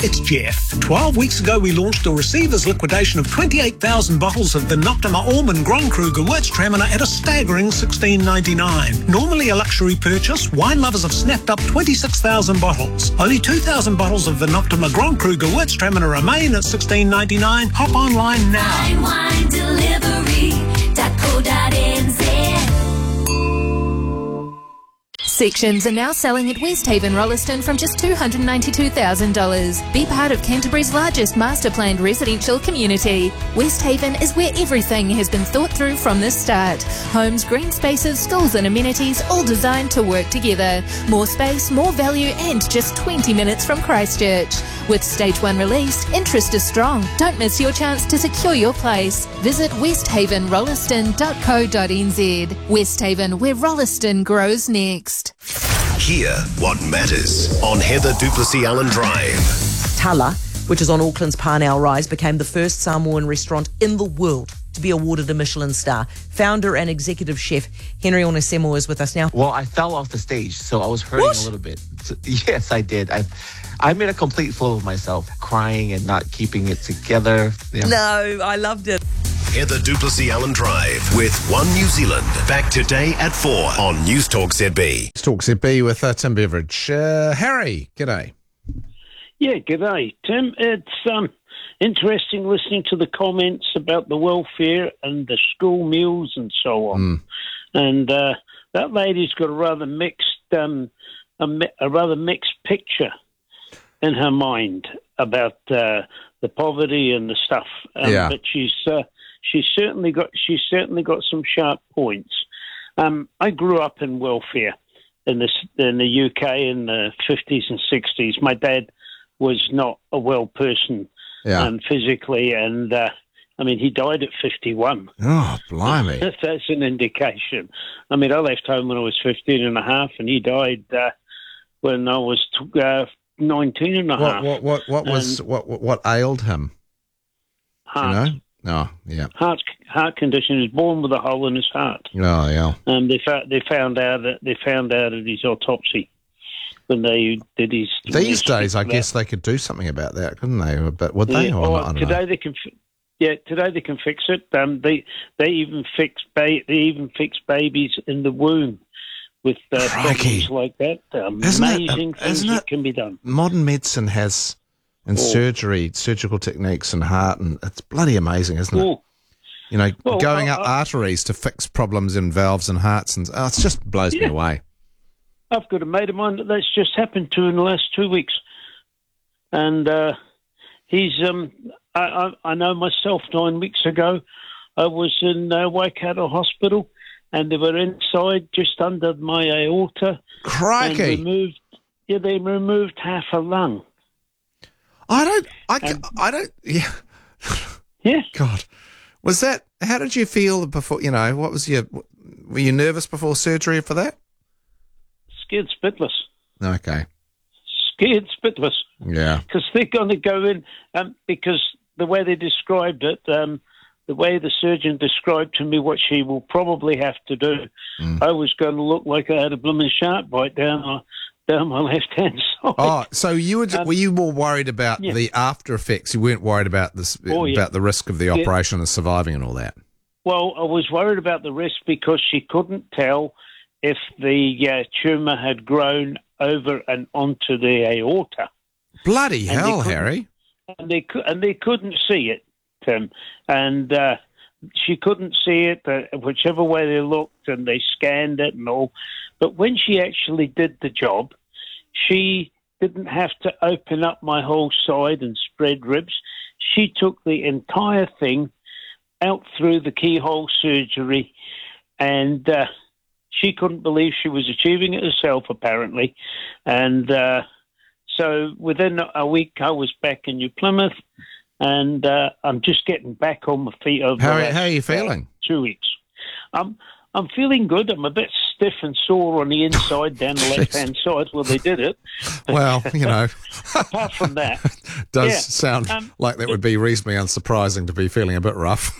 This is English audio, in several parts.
it's Jeff. 12 weeks ago, we launched a receivers liquidation of 28,000 bottles of the Noctima Almond Grand Cru Gewürztraminer at a staggering $16.99. Normally a luxury purchase, wine lovers have snapped up 26,000 bottles. Only 2,000 bottles of the Noctima Grand Cru Gewürztraminer remain at $16.99. Hop online now. FineWineDelivery.co.nz. Sections are now selling at Westhaven Rolleston from just $292,000. Be part of Canterbury's largest master-planned residential community. Westhaven is where everything has been thought through from the start. Homes, green spaces, schools and amenities, all designed to work together. More space, more value and just 20 minutes from Christchurch. With Stage 1 released, interest is strong. Don't miss your chance to secure your place. Visit westhavenrolleston.co.nz. Westhaven, where Rolleston grows next. Hear what matters on Heather Duplessis Allen Drive. Tala, which is on Auckland's Parnell Rise, became the first Samoan restaurant in the world to be awarded a Michelin star. Founder and executive chef Henry Onesemo is with us now. Well, I fell off the stage, so I was hurting a little bit. So, yes, I did. I made a complete fool of myself, crying and not keeping it together. Yeah. No, I loved it. Heather Duplessis Allen Drive with One New Zealand. Back today at 4 on News Talk ZB. News Talk ZB with Tim Beveridge. Harry, g'day. Yeah, g'day, Tim. It's interesting listening to the comments about the welfare and the school meals and so on. And that lady's got a rather mixed picture in her mind about the poverty and the stuff. But she's certainly got some sharp points. I grew up in welfare in the UK in the 50s and 60s. My dad was not a well person physically, and he died at 51. Oh, blimey. That's an indication. I left home when I was 15 and a half, and he died when I was 19 and a half. What ailed him? Heart. You know? Oh, yeah. Heart condition. He was born with a hole in his heart. Oh, yeah. And they found out at his autopsy when they did his. These days, I guess they could do something about that, couldn't they? But would they? Or not? I don't know. They can. Yeah, today they can fix it. They even fix babies in the womb with problems like that. Amazing things that can be done. Modern medicine has. And surgical techniques and heart, and it's bloody amazing, isn't it? You know, going up arteries to fix problems in valves and hearts, and it just blows me away. I've got a mate of mine that's just happened to in the last 2 weeks, and he's. I know myself. 9 weeks ago, I was in Waikato Hospital, and they were inside just under my aorta. Crikey! And they removed half a lung. I don't. Yeah. Yeah. God, was that? How did you feel before? You know, what was your? Were you nervous before surgery for that? Scared spitless. Okay. Scared spitless. Yeah. Because they're going to go in, because the way they described it, the way the surgeon described to me what she will probably have to do, I was going to look like I had a blooming shark bite down my left-hand side. Oh, so were you more worried about the after effects? You weren't worried about this about the risk of the operation and surviving and all that? Well, I was worried about the risk because she couldn't tell if the tumour had grown over and onto the aorta. Bloody hell, Harry! And they couldn't see it, Tim, and she couldn't see it whichever way they looked, and they scanned it and all. But when she actually did the job, she didn't have to open up my whole side and spread ribs. She took the entire thing out through the keyhole surgery, and she couldn't believe she was achieving it herself, apparently. And so within a week, I was back in New Plymouth, and I'm just getting back on my feet. How are you feeling? 2 weeks. I'm feeling good. I'm a bit stiff and sore on the inside, down the left-hand side where they did it. Well, you know. Apart from that. Does sound like that would be reasonably unsurprising to be feeling a bit rough.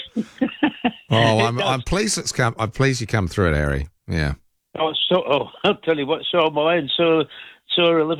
I'm pleased I'm pleased you come through it, Harry. Yeah. I'll tell you what, so am I, and so are